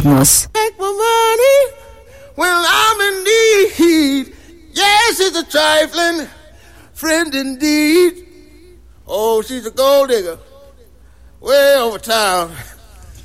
Nos. Take my money when I'm in need. Yes, it's a trifling friend indeed. Oh, she's a gold digger way over town.